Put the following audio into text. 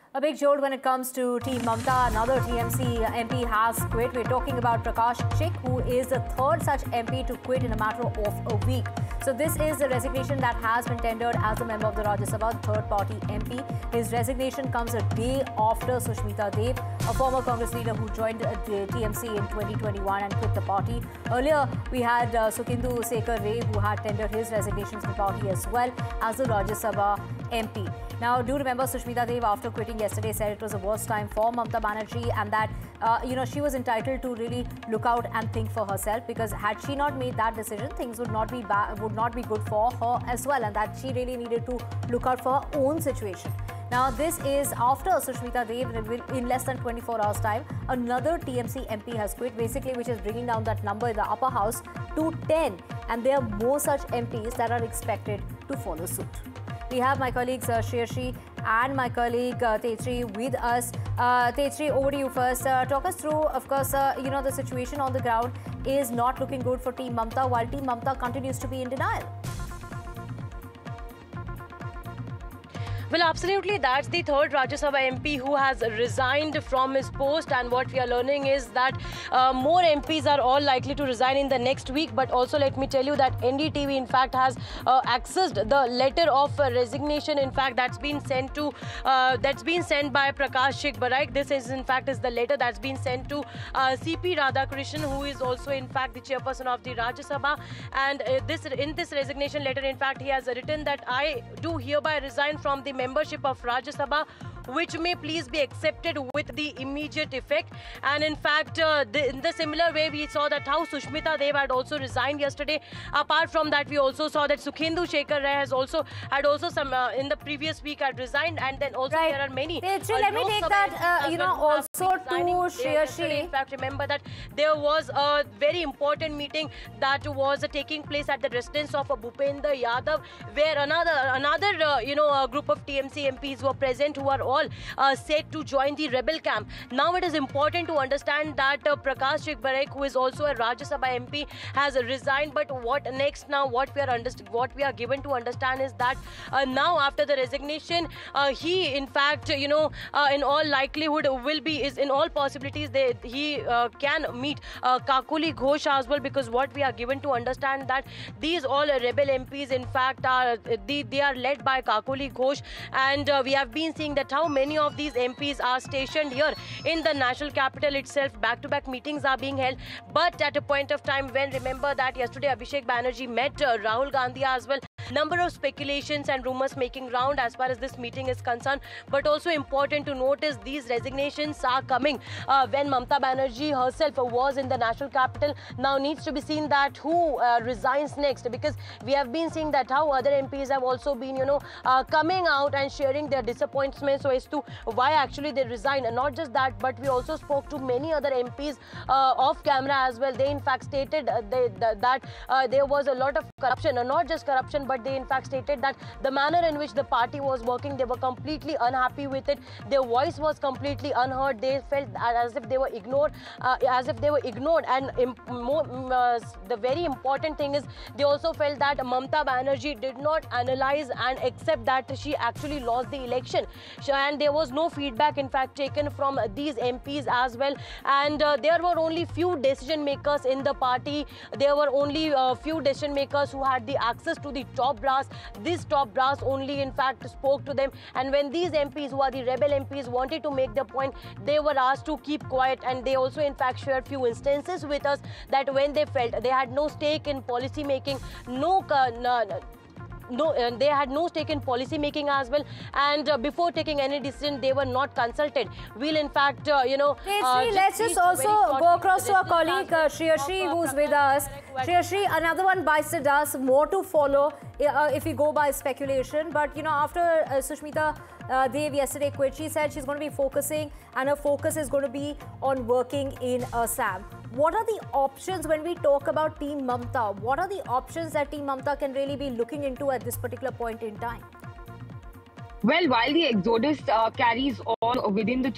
A big jolt when it comes to Team Mamta. Another TMC MP has quit. We're talking about Prakash Chik, who is the third such MP to quit in a matter of a week. So this is the resignation that has been tendered as a member of the Rajya Sabha, third-party MP. His resignation comes a day after Sushmita Dev, a former Congress leader who joined the TMC in 2021 and quit the party. Earlier, we had Sukhindu Sekhar Ray, who had tendered his resignation from the party as well as the Rajya Sabha MP. Now, do remember Sushmita Dev, after quitting yesterday, said it was the worst time for Mamta Banerjee and that, she was entitled to really look out and think for herself, because had she not made that decision, things would not be good for her as well, and that she really needed to look out for her own situation. Now, this is after Sushmita Dev, in less than 24 hours' time, another TMC MP has quit, basically, which is bringing down that number in the upper house to 10. And there are more such MPs that are expected to follow suit. We have my colleagues Shreyashi and my colleague Tetri with us. Tetri, over to you first. Talk us through, of course, the situation on the ground is not looking good for Team Mamta, while Team Mamta continues to be in denial. Well, absolutely. That's the third Rajya Sabha MP who has resigned from his post. And what we are learning is that more MPs are all likely to resign in the next week. But also, let me tell you that NDTV, in fact, has accessed the letter of resignation. In fact, that's been sent by Prakash Chik. Right? This is, in fact, is the letter that's been sent to CP Radhakrishnan, who is also, in fact, the chairperson of the Rajya Sabha. And in this resignation letter, in fact, he has written that I do hereby resign from the membership of Rajya Sabha, which may please be accepted with the immediate effect. And in fact, in the similar way, we saw that how Sushmita Dev had also resigned yesterday. Apart from that, we also saw that Sukhindu Sekhar Ray had also some in the previous week had resigned, and then also there are many. Let me take that also to Shreyashi. In fact, remember that there was a very important meeting that was taking place at the residence of Bhupendra Yadav, where another group of TMC MPs were present, who are all set to join the rebel camp. Now it is important to understand that Prakash Chik, who is also a Rajya Sabha MP, has resigned. But what next? Now what we are given to understand is that now after the resignation, he in fact in all likelihood in all possibilities he can meet Kakuli Ghosh as well, because what we are given to understand that these all rebel MPs in fact they are led by Kakuli Ghosh, and we have been seeing that how many of these MPs are stationed here in the national capital itself. Back-to-back meetings are being held. But at a point of time when, remember that yesterday Abhishek Banerjee met Rahul Gandhi as well, number of speculations and rumors making round as far as this meeting is concerned. But also important to notice, these resignations are coming when Mamta Banerjee herself was in the national capital. Now needs to be seen that who resigns next, because we have been seeing that how other MPs have also been coming out and sharing their disappointment as to why actually they resign. And not just that, but we also spoke to many other MPs off camera as well. They in fact stated that there was a lot of corruption, and not just corruption, but they in fact stated that the manner in which the party was working, they were completely unhappy with it. Their voice was completely unheard. They felt as if they were ignored, And the very important thing is, they also felt that Mamta Banerjee did not analyze and accept that she actually lost the election. And there was no feedback, in fact, taken from these MPs as well. And there were only few decision makers in the party. There were only few decision makers who had the access to the top brass. This top brass only, in fact, spoke to them. And when these MPs, who are the rebel MPs, wanted to make their point, they were asked to keep quiet. And they also, in fact, shared few instances with us that when they felt they had no stake in policy making, they had no stake in policy making as well, and before taking any decision, they were not consulted. We'll in fact, let's just also go across to our colleague Shreyashi, who's with us. Shreyashi, another one bites the dust, more to follow if we go by speculation. But after Sushmita Dev yesterday quit, she said she's going to be focusing, and her focus is going to be on working in Assam. What are the options when we talk about Team Mamta? What are the options that Team Mamta can really be looking into at this particular point in time? Well, while the exodus carries on within the